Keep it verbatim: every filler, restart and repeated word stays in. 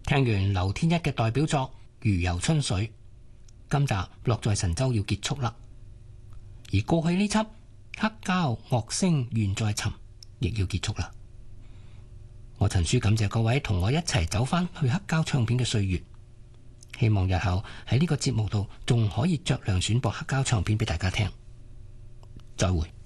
聽完劉天一嘅代表作《如遊春水》，今集樂在神州要結束啦。而過去呢輯黑膠樂聲願再尋亦要結束啦。我陳書感謝各位同我一齊走返去黑膠唱片嘅歲月，希望日後喺呢個節目度仲可以酌量選播黑膠唱片俾大家聽。再會。